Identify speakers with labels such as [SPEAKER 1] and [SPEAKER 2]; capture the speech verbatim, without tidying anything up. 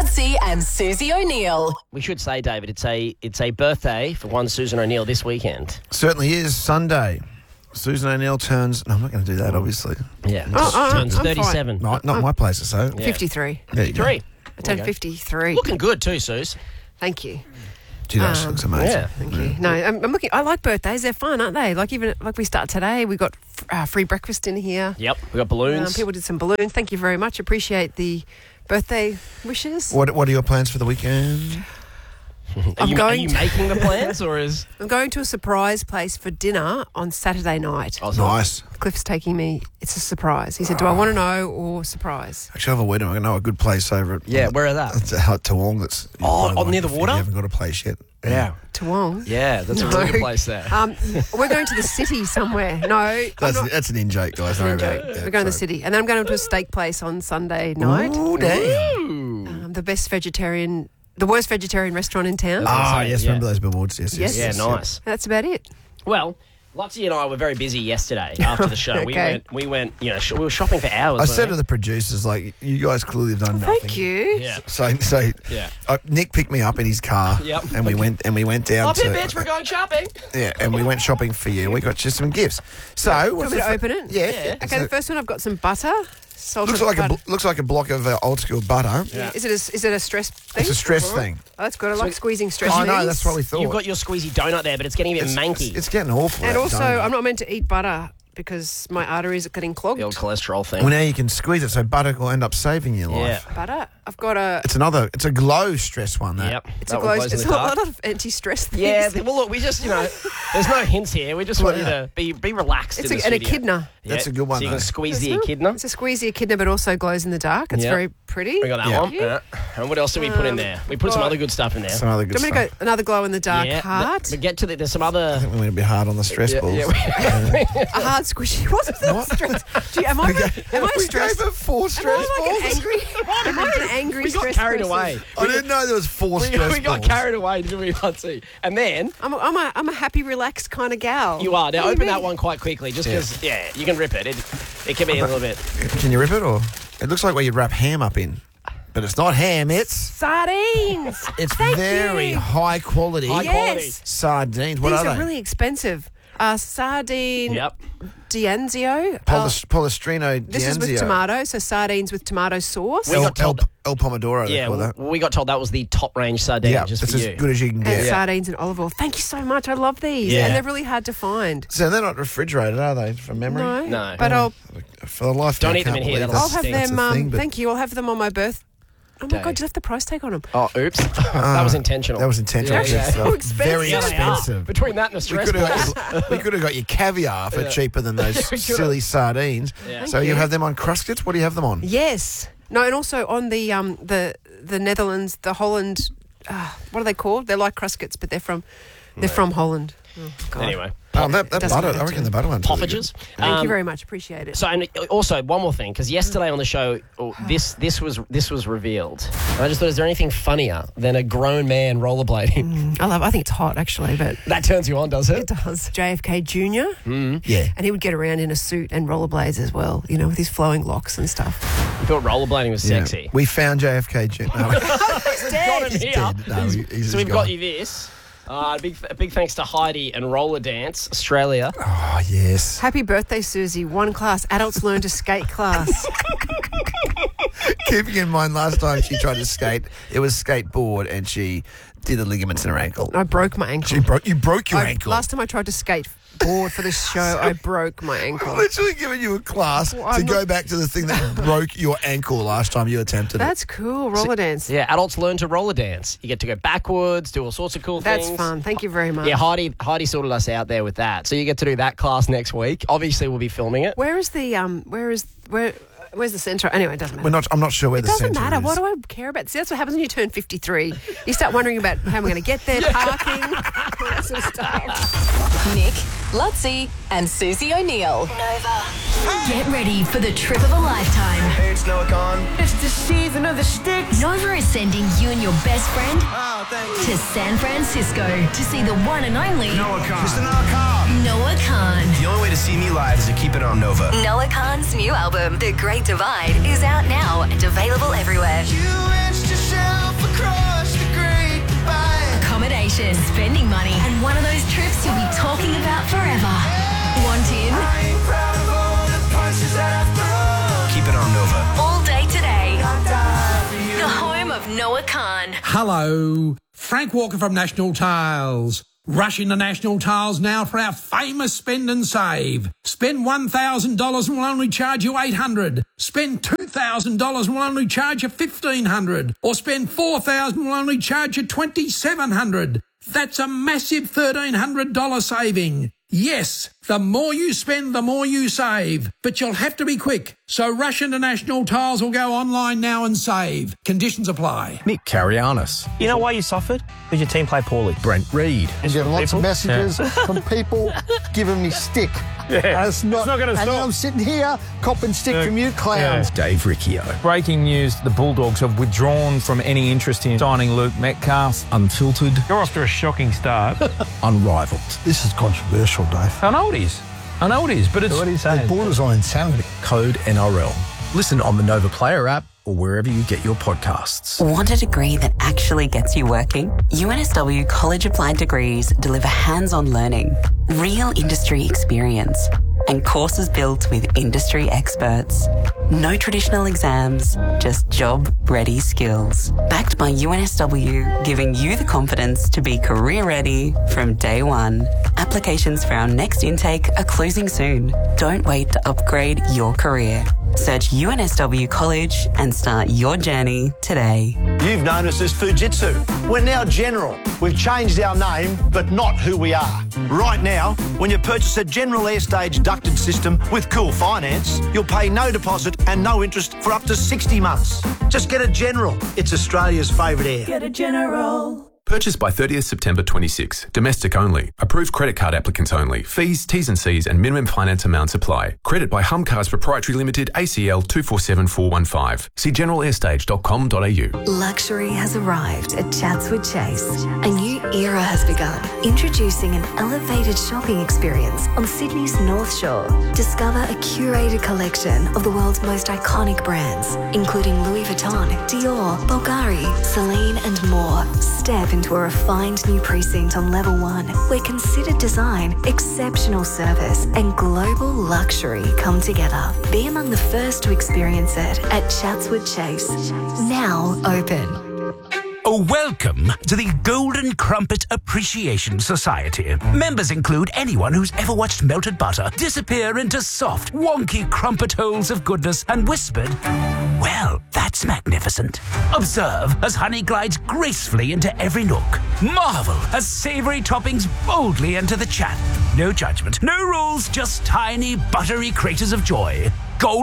[SPEAKER 1] Ludsey and Susie O'Neill.
[SPEAKER 2] We should say, David, it's a it's a birthday for one Susan O'Neill this weekend.
[SPEAKER 3] Certainly is. Sunday. Susan O'Neill turns... No, I'm not going to do that, obviously.
[SPEAKER 2] Yeah,
[SPEAKER 4] Oh, oh,
[SPEAKER 2] turns
[SPEAKER 4] I'm fine.
[SPEAKER 2] thirty-seven.
[SPEAKER 3] Not, not my place to say.
[SPEAKER 2] Yeah.
[SPEAKER 4] fifty-three.
[SPEAKER 3] There you go.
[SPEAKER 2] Three.
[SPEAKER 4] I turned
[SPEAKER 2] Okay.
[SPEAKER 4] fifty-three.
[SPEAKER 2] Looking good too, Suze.
[SPEAKER 4] Thank you.
[SPEAKER 3] Gee, that
[SPEAKER 4] Um,
[SPEAKER 3] looks amazing.
[SPEAKER 2] Yeah.
[SPEAKER 4] Thank you. No, I'm, I'm looking. I like birthdays. They're fun, aren't they? Like even like we start today, we got uh, free breakfast in here.
[SPEAKER 2] Yep, we got balloons.
[SPEAKER 4] Um, people did some balloons. Thank you very much. Appreciate the birthday wishes.
[SPEAKER 3] What What are your plans for the weekend?
[SPEAKER 2] Are
[SPEAKER 4] I'm
[SPEAKER 2] you,
[SPEAKER 4] going
[SPEAKER 2] are you
[SPEAKER 4] to-
[SPEAKER 2] making the plans, or is...
[SPEAKER 4] I'm going to a surprise place for dinner on Saturday night.
[SPEAKER 2] Oh, so-
[SPEAKER 3] Nice.
[SPEAKER 4] Cliff's taking me. It's a surprise. He said, "Do I want to know or surprise?"
[SPEAKER 3] Actually, I have a wedding. I know a good place over at...
[SPEAKER 2] Yeah, where are that?
[SPEAKER 3] It's out Toowong. That's...
[SPEAKER 2] Oh,
[SPEAKER 3] you
[SPEAKER 2] oh,
[SPEAKER 3] know,
[SPEAKER 2] near the
[SPEAKER 3] if
[SPEAKER 2] water?
[SPEAKER 3] You haven't got a place yet.
[SPEAKER 2] Yeah.
[SPEAKER 4] Toowong.
[SPEAKER 2] Yeah, that's a
[SPEAKER 4] No.
[SPEAKER 2] really good place there.
[SPEAKER 4] Um, we're going to the city somewhere. No, I'm
[SPEAKER 3] That's,
[SPEAKER 4] not.
[SPEAKER 3] that's an in-joke, guys. Don't worry about it. Yeah,
[SPEAKER 4] We're going to the
[SPEAKER 3] sorry.
[SPEAKER 4] city, and then I'm going to a steak place on Sunday night.
[SPEAKER 3] Ooh, damn.
[SPEAKER 4] Um, the best vegetarian, the worst vegetarian restaurant in town.
[SPEAKER 3] Ah, yes,
[SPEAKER 2] Yeah.
[SPEAKER 3] remember those billboards? Yes, yes.
[SPEAKER 4] Yes.
[SPEAKER 2] Yeah, nice.
[SPEAKER 4] That's about it.
[SPEAKER 2] Well, Lutsey and I were very busy yesterday after the show. We
[SPEAKER 4] Okay.
[SPEAKER 2] went, we went, you know, sh- we were shopping for hours.
[SPEAKER 3] I
[SPEAKER 2] weren't
[SPEAKER 3] said
[SPEAKER 2] we?
[SPEAKER 3] to the producers, like, you guys clearly have done nothing.
[SPEAKER 4] Thank you.
[SPEAKER 2] Yeah.
[SPEAKER 3] So, so
[SPEAKER 2] Yeah.
[SPEAKER 3] uh, Nick picked me up in his car,
[SPEAKER 2] Yep.
[SPEAKER 3] and we went and we went down
[SPEAKER 2] Up
[SPEAKER 3] to
[SPEAKER 2] here, bitch, we're going shopping.
[SPEAKER 3] yeah, and we went shopping for you. We got you some gifts. So,
[SPEAKER 4] Want
[SPEAKER 3] what's
[SPEAKER 4] me
[SPEAKER 3] the
[SPEAKER 4] to
[SPEAKER 3] fir-
[SPEAKER 4] open it?
[SPEAKER 3] Yeah.
[SPEAKER 2] Yeah.
[SPEAKER 4] Okay,
[SPEAKER 3] So-
[SPEAKER 4] the first one I've got some butter. Salted
[SPEAKER 3] looks like a
[SPEAKER 4] butter.
[SPEAKER 3] bl- looks like a block of uh, old school butter.
[SPEAKER 2] Yeah.
[SPEAKER 4] Is it a is it a stress thing?
[SPEAKER 3] It's a stress thing.
[SPEAKER 4] Oh, that's good. I like squeezing stress
[SPEAKER 3] I know.
[SPEAKER 4] things.
[SPEAKER 3] That's what we thought.
[SPEAKER 2] You've got your squeezy donut there, but it's getting a bit
[SPEAKER 3] it's,
[SPEAKER 2] manky.
[SPEAKER 3] It's, it's getting awful.
[SPEAKER 4] And
[SPEAKER 3] that
[SPEAKER 4] also,
[SPEAKER 3] donut.
[SPEAKER 4] I'm not meant to eat butter because my arteries are getting clogged.
[SPEAKER 2] the old cholesterol thing.
[SPEAKER 3] Well, now you can squeeze it, so butter will end up saving your life.
[SPEAKER 2] Yeah.
[SPEAKER 4] Butter. I've got a.
[SPEAKER 3] It's another. It's a glow stress one. That.
[SPEAKER 2] Yep.
[SPEAKER 4] It's
[SPEAKER 2] That
[SPEAKER 4] a
[SPEAKER 2] one
[SPEAKER 4] glow.
[SPEAKER 2] glows in
[SPEAKER 4] It's
[SPEAKER 2] the
[SPEAKER 4] a
[SPEAKER 2] dark.
[SPEAKER 4] lot of anti-stress things.
[SPEAKER 2] Yeah, th- well, look, we just, you know, there's no hints here. We just want you to be be relaxed
[SPEAKER 4] It's
[SPEAKER 2] in
[SPEAKER 4] a,
[SPEAKER 2] the
[SPEAKER 4] and
[SPEAKER 2] studio.
[SPEAKER 4] echidna.
[SPEAKER 3] That's a good one,
[SPEAKER 2] So you can
[SPEAKER 3] though.
[SPEAKER 2] squeeze the
[SPEAKER 4] It's a-
[SPEAKER 2] echidna.
[SPEAKER 4] It's a squeezy echidna, but also glows in the dark. It's
[SPEAKER 2] Yeah.
[SPEAKER 4] very pretty.
[SPEAKER 2] We got that
[SPEAKER 3] Yeah.
[SPEAKER 2] one. Yeah. And what else did we put in
[SPEAKER 4] Um,
[SPEAKER 2] there? We put some
[SPEAKER 4] got-
[SPEAKER 2] other good stuff in there.
[SPEAKER 3] Some other good
[SPEAKER 4] Do you
[SPEAKER 3] stuff.
[SPEAKER 4] want me to go another glow in the dark
[SPEAKER 2] yeah,
[SPEAKER 4] heart?
[SPEAKER 2] But get to the, there's some
[SPEAKER 3] I
[SPEAKER 2] other.
[SPEAKER 3] think we went a bit hard on the stress
[SPEAKER 2] Yeah,
[SPEAKER 3] balls.
[SPEAKER 2] yeah, we-
[SPEAKER 4] A hard squishy. What's the stress? Do you, am I, am I
[SPEAKER 3] we
[SPEAKER 4] stressed?
[SPEAKER 3] gave her four
[SPEAKER 4] Am
[SPEAKER 3] stress
[SPEAKER 4] I like an
[SPEAKER 3] balls.
[SPEAKER 4] angry? Am I an angry
[SPEAKER 2] we got
[SPEAKER 4] stress
[SPEAKER 2] carried
[SPEAKER 4] person?
[SPEAKER 2] away.
[SPEAKER 3] I didn't know there was four
[SPEAKER 2] We,
[SPEAKER 3] stress
[SPEAKER 2] we got
[SPEAKER 3] balls.
[SPEAKER 2] carried away, didn't we, Lutsey? And then
[SPEAKER 4] I'm a, I'm a, I'm a happy, relaxed kind of gal.
[SPEAKER 2] you are. Now
[SPEAKER 4] What do you
[SPEAKER 2] open that
[SPEAKER 4] mean?
[SPEAKER 2] one quite quickly, just because, yeah. you can rip it. It, it can be a little bit.
[SPEAKER 3] Can you rip it, or it looks like where you wrap ham up in, but it's not ham. It's
[SPEAKER 4] Sardines.
[SPEAKER 3] it's
[SPEAKER 4] Thank
[SPEAKER 3] very
[SPEAKER 4] you.
[SPEAKER 3] high quality
[SPEAKER 2] High
[SPEAKER 4] Yes.
[SPEAKER 2] quality.
[SPEAKER 3] sardines. What
[SPEAKER 4] These
[SPEAKER 3] are
[SPEAKER 4] are
[SPEAKER 3] they?
[SPEAKER 4] really expensive. Uh, sardine
[SPEAKER 2] Yep.
[SPEAKER 4] D'Anzio. Uh,
[SPEAKER 3] Polis- Polestrino
[SPEAKER 4] this is with
[SPEAKER 3] D'Anzio.
[SPEAKER 4] tomato, so sardines with tomato sauce.
[SPEAKER 2] We
[SPEAKER 3] El,
[SPEAKER 2] got told-
[SPEAKER 3] El, El Pomodoro, they
[SPEAKER 2] Yeah,
[SPEAKER 3] call that.
[SPEAKER 2] we got told that was the top range sardine
[SPEAKER 3] Yeah,
[SPEAKER 2] just
[SPEAKER 3] it's
[SPEAKER 2] for
[SPEAKER 3] as
[SPEAKER 2] you.
[SPEAKER 3] good as you can
[SPEAKER 4] And
[SPEAKER 3] get.
[SPEAKER 4] sardines and olive oil. Thank you so much. I love these.
[SPEAKER 2] Yeah.
[SPEAKER 4] And they're really hard to find.
[SPEAKER 3] So they're not refrigerated, are they, from memory?
[SPEAKER 4] No.
[SPEAKER 2] No.
[SPEAKER 4] But I'll
[SPEAKER 3] For the life of
[SPEAKER 2] Don't
[SPEAKER 3] me, I
[SPEAKER 2] eat them
[SPEAKER 3] can't
[SPEAKER 2] in here,
[SPEAKER 3] believe
[SPEAKER 2] that'll
[SPEAKER 4] I'll
[SPEAKER 3] that's-
[SPEAKER 4] have
[SPEAKER 2] stink.
[SPEAKER 4] them.
[SPEAKER 3] that's a
[SPEAKER 4] Um,
[SPEAKER 3] thing, but
[SPEAKER 4] thank you. I'll have them on my birth. Oh my
[SPEAKER 2] Day.
[SPEAKER 4] God, you left the price tag on them.
[SPEAKER 2] Oh, oops. that was intentional.
[SPEAKER 3] That was intentional.
[SPEAKER 2] Yeah, yeah.
[SPEAKER 3] Yes,
[SPEAKER 4] So
[SPEAKER 3] uh,
[SPEAKER 4] expensive.
[SPEAKER 3] Very
[SPEAKER 2] Yeah, they are.
[SPEAKER 3] expensive.
[SPEAKER 2] Between that and the
[SPEAKER 3] We
[SPEAKER 2] stress
[SPEAKER 3] could, have
[SPEAKER 2] balls.
[SPEAKER 3] got, we could have got you caviar for
[SPEAKER 2] Yeah.
[SPEAKER 3] cheaper than those
[SPEAKER 2] We could've.
[SPEAKER 3] silly sardines.
[SPEAKER 2] Yeah.
[SPEAKER 3] So
[SPEAKER 4] Thank
[SPEAKER 3] you
[SPEAKER 4] you.
[SPEAKER 3] have them on Cruskits? What do you have them on?
[SPEAKER 4] Yes. No, and also on the um the the Netherlands, the Holland. Uh, what are they called? They're like Cruskits, but they're from they're from Holland. Oh, God.
[SPEAKER 2] Anyway.
[SPEAKER 3] Oh, that, that
[SPEAKER 4] doesn't
[SPEAKER 3] butter,
[SPEAKER 4] matter.
[SPEAKER 3] I reckon the butter one's really good.
[SPEAKER 2] Poffages.
[SPEAKER 4] Thank
[SPEAKER 2] Um,
[SPEAKER 4] you very much. Appreciate it.
[SPEAKER 2] So, and also one more thing, because yesterday on the show, oh, this this was this was revealed. And I just thought, is there anything funnier than a grown man rollerblading?
[SPEAKER 4] I love. I think it's hot actually, but
[SPEAKER 2] That turns you on, does
[SPEAKER 4] it
[SPEAKER 2] it?
[SPEAKER 4] does. J F K Junior
[SPEAKER 3] Yeah.
[SPEAKER 4] and he would get around in a suit and rollerblades as well. You know, with his flowing locks and stuff.
[SPEAKER 2] I thought rollerblading was
[SPEAKER 3] Yeah.
[SPEAKER 2] sexy.
[SPEAKER 3] We found J F K Junior No,
[SPEAKER 2] Got him
[SPEAKER 3] he's
[SPEAKER 2] here.
[SPEAKER 3] dead. No, he- he's
[SPEAKER 2] so we've
[SPEAKER 3] gone.
[SPEAKER 2] got you this. Uh, a big a big thanks to Heidi and Roller Dance Australia.
[SPEAKER 3] Oh, yes.
[SPEAKER 4] Happy birthday, Susie. One class. Adults learn to skate class.
[SPEAKER 3] Keeping in mind, last time she tried to skate, it was skateboard, and she did the ligaments in her ankle.
[SPEAKER 4] I broke my ankle.
[SPEAKER 3] She broke. You broke your
[SPEAKER 4] I-
[SPEAKER 3] ankle.
[SPEAKER 4] Last time I tried to skate board for this show, I broke my ankle.
[SPEAKER 3] Literally giving you a class
[SPEAKER 4] Well,
[SPEAKER 3] to
[SPEAKER 4] I'm
[SPEAKER 3] go
[SPEAKER 4] not-
[SPEAKER 3] back to the thing that broke your ankle last time you attempted it.
[SPEAKER 4] That's cool. Roller dance.
[SPEAKER 2] Yeah, adults learn to roller dance. You get to go backwards, do all sorts of cool
[SPEAKER 4] That's
[SPEAKER 2] things.
[SPEAKER 4] fun. Thank you very much.
[SPEAKER 2] Yeah, Heidi Heidi sorted us out there with that. So you get to do that class next week. Obviously, we'll be filming it.
[SPEAKER 4] Where is the um? Where is where? Where's the centre? Anyway, it doesn't matter.
[SPEAKER 3] We're not. I'm not sure where
[SPEAKER 4] It
[SPEAKER 3] the
[SPEAKER 4] doesn't
[SPEAKER 3] centre
[SPEAKER 4] matter.
[SPEAKER 3] is.
[SPEAKER 4] What do I care about? See, that's what happens when you turn fifty-three. You start wondering about how I'm going to get there, parking, all that sort of stuff.
[SPEAKER 1] Nick, Ludsey, and Susie O'Neill. Nova.
[SPEAKER 5] Get ready for the trip of a lifetime.
[SPEAKER 6] Hey, it's Noah Khan.
[SPEAKER 7] It's the season of the sticks.
[SPEAKER 5] Nova is sending you and your best friend
[SPEAKER 6] Oh, thank you.
[SPEAKER 5] to San Francisco to see the one and only
[SPEAKER 6] Noah Khan. Mister Noah Khan.
[SPEAKER 5] Noah Khan.
[SPEAKER 6] The only way to see me live is to keep it on Nova.
[SPEAKER 1] Noah Khan's new album, The Great Divide, is out now and available everywhere.
[SPEAKER 6] You reached to show
[SPEAKER 8] Hello, Frank Walker from National Tiles. Rush into National Tiles now for our famous spend and save. Spend one thousand dollars and we'll only charge you eight hundred dollars. Spend two thousand dollars and we'll only charge you fifteen hundred dollars. Or spend four thousand dollars and we'll only charge you twenty-seven hundred dollars. That's a massive thirteen hundred dollars saving. Yes, the more you spend, the more you save. But you'll have to be quick. So rush into National Tiles or go online now and save. Conditions apply.
[SPEAKER 9] Nick Carianis.
[SPEAKER 10] You know why you suffered? Because your team played poorly.
[SPEAKER 9] Brent Reed.
[SPEAKER 11] I'm getting lots
[SPEAKER 10] People?
[SPEAKER 11] of messages
[SPEAKER 10] Yeah.
[SPEAKER 11] from people giving me stick.
[SPEAKER 10] Yeah,
[SPEAKER 11] And it's not,
[SPEAKER 10] it's not gonna
[SPEAKER 11] and
[SPEAKER 10] stop.
[SPEAKER 11] I'm sitting here copping stick
[SPEAKER 10] Yeah.
[SPEAKER 11] from you clowns.
[SPEAKER 9] Dave Riccio.
[SPEAKER 12] Breaking news, the Bulldogs have withdrawn from any interest in signing Luke Metcalf.
[SPEAKER 9] Unfiltered.
[SPEAKER 10] You're off to a shocking start.
[SPEAKER 9] Unrivaled.
[SPEAKER 11] This is controversial, Dave.
[SPEAKER 12] I know it is. I know it is, but it's...
[SPEAKER 10] What are you saying?
[SPEAKER 11] It borders on insanity.
[SPEAKER 9] Code N R L. Listen on the Nova Player app or wherever you get your podcasts.
[SPEAKER 13] Want a degree that actually gets you working? U N S W College Applied Degrees deliver hands-on learning, real industry experience, and courses built with industry experts. No traditional exams, just job-ready skills. Backed by U N S W, giving you the confidence to be career-ready from day one. Applications for our next intake are closing soon. Don't wait to upgrade your career. Search U N S W College and start your journey today.
[SPEAKER 14] You've known us as Fujitsu. We're now General. We've changed our name, but not who we are. Right now, when you purchase a General Airstage ducted system with Cool Finance, you'll pay no deposit and no interest for up to sixty months. Just get a General. It's Australia's favourite air.
[SPEAKER 15] Get a General.
[SPEAKER 16] Purchase by thirtieth September twenty-six. Domestic only. Approved credit card applicants only. Fees, T's and C's and minimum finance amounts apply. Credit by Humcars Proprietary Limited, A C L two four seven four one five. See general airstage dot com dot a u.
[SPEAKER 17] Luxury has arrived at Chatswood Chase. A new era has begun, introducing an elevated shopping experience on Sydney's North Shore. Discover a curated collection of the world's most iconic brands, including Louis Vuitton, Dior, Bulgari, Celine and more. Step into a refined new precinct on level one, where considered design, exceptional service and global luxury come together. Be among the first to experience it at Chatswood Chase. Now open.
[SPEAKER 18] Oh, welcome to the Golden Crumpet Appreciation Society. Members include anyone who's ever watched melted butter disappear into soft, wonky crumpet holes of goodness and whispered, "Well, that's magnificent." Observe as honey glides gracefully into every nook. Marvel as savoury toppings boldly enter the chat. No judgment, no rules, just tiny, buttery craters of joy. Golden